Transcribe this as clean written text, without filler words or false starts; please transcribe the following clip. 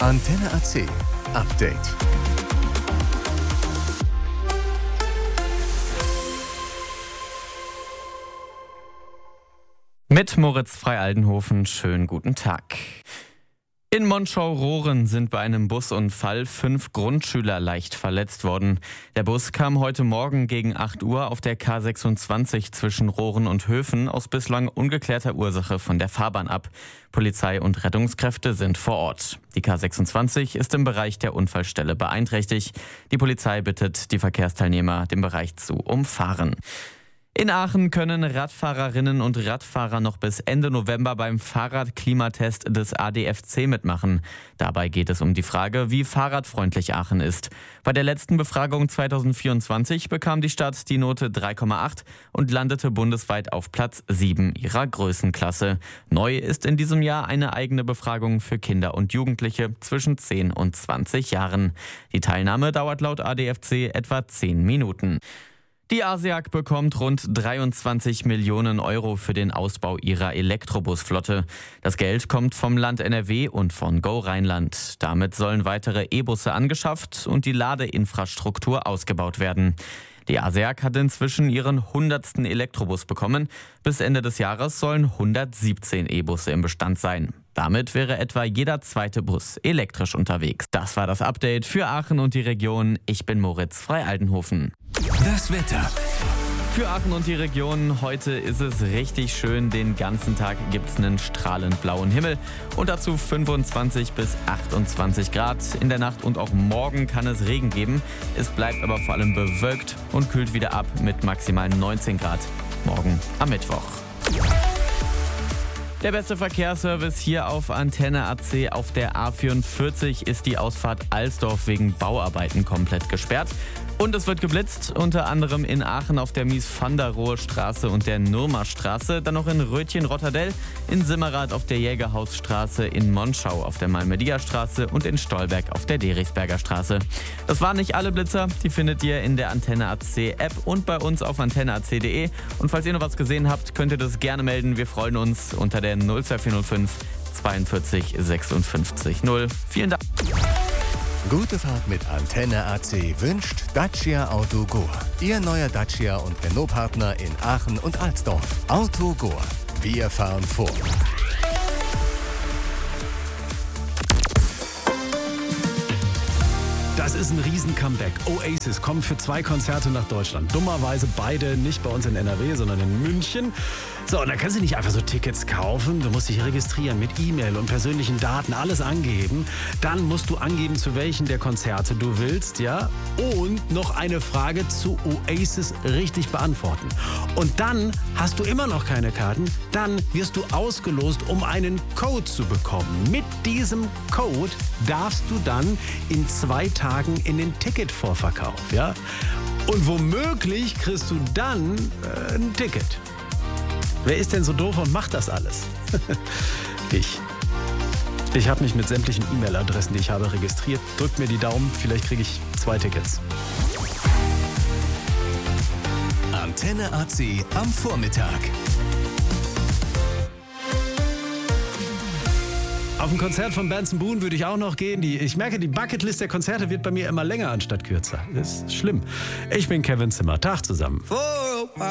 Antenne AC Update. Mit Moritz Frei-Aldenhofen, schönen guten Tag. In Monschau-Rohren sind bei einem Busunfall 5 Grundschüler leicht verletzt worden. Der Bus kam heute Morgen gegen 8 Uhr auf der K26 zwischen Rohren und Höfen aus bislang ungeklärter Ursache von der Fahrbahn ab. Polizei und Rettungskräfte sind vor Ort. Die K26 ist im Bereich der Unfallstelle beeinträchtigt. Die Polizei bittet die Verkehrsteilnehmer, den Bereich zu umfahren. In Aachen können Radfahrerinnen und Radfahrer noch bis Ende November beim Fahrradklimatest des ADFC mitmachen. Dabei geht es um die Frage, wie fahrradfreundlich Aachen ist. Bei der letzten Befragung 2024 bekam die Stadt die Note 3,8 und landete bundesweit auf Platz 7 ihrer Größenklasse. Neu ist in diesem Jahr eine eigene Befragung für Kinder und Jugendliche zwischen 10 und 20 Jahren. Die Teilnahme dauert laut ADFC etwa 10 Minuten. Die ASEAG bekommt rund 23 Millionen Euro für den Ausbau ihrer Elektrobusflotte. Das Geld kommt vom Land NRW und von Go Rheinland. Damit sollen weitere E-Busse angeschafft und die Ladeinfrastruktur ausgebaut werden. Die ASEAG hat inzwischen ihren 100. Elektrobus bekommen. Bis Ende des Jahres sollen 117 E-Busse im Bestand sein. Damit wäre etwa jeder zweite Bus elektrisch unterwegs. Das war das Update für Aachen und die Region. Ich bin Moritz Frei-Aldenhofen. Das Wetter. Für Aachen und die Region, heute ist es richtig schön. Den ganzen Tag gibt es einen strahlend blauen Himmel und dazu 25 bis 28 Grad. In der Nacht und auch morgen kann es Regen geben. Es bleibt aber vor allem bewölkt und kühlt wieder ab mit maximal 19 Grad. Morgen am Mittwoch. Der beste Verkehrsservice hier auf Antenne AC. Auf der A44 ist die Ausfahrt Alsdorf wegen Bauarbeiten komplett gesperrt. Und es wird geblitzt, unter anderem in Aachen auf der Mies-van-der-Rohe Straße und der Nurmer-Straße, dann noch in Rötchen-Rotterdell, in Simmerath auf der Jägerhausstraße, in Monschau auf der Malmedia-Straße und in Stolberg auf der Derichsberger Straße. Das waren nicht alle Blitzer, die findet ihr in der Antenne AC App und bei uns auf antenneac.de. Und falls ihr noch was gesehen habt, könnt ihr das gerne melden. Wir freuen uns unter der 02405 42 56 0. Vielen Dank. Gute Fahrt mit Antenne AC wünscht Dacia Autogor. Ihr neuer Dacia und Renault-Partner in Aachen und Alsdorf. Autogor. Wir fahren vor. Das ist ein Riesen-Comeback. Oasis kommt für 2 Konzerte nach Deutschland. Dummerweise beide nicht bei uns in NRW, sondern in München. So, und da kannst du nicht einfach so Tickets kaufen. Du musst dich registrieren mit E-Mail und persönlichen Daten, alles angeben. Dann musst du angeben, zu welchen der Konzerte du willst, ja? Und noch eine Frage zu Oasis richtig beantworten. Und dann hast du immer noch keine Karten. Dann wirst du ausgelost, um einen Code zu bekommen. Mit diesem Code darfst du dann in 2 Tagen in den Ticketvorverkauf, ja? Und womöglich kriegst du dann ein Ticket. Wer ist denn so doof und macht das alles? Ich habe mich mit sämtlichen E-Mail-Adressen, die ich habe, registriert. Drückt mir die Daumen, vielleicht kriege ich 2 Tickets. Antenne AC am Vormittag. Auf ein Konzert von Benson Boone würde ich auch noch gehen. Ich merke, die Bucketlist der Konzerte wird bei mir immer länger anstatt kürzer. Das ist schlimm. Ich bin Kevin Zimmer. Tag zusammen.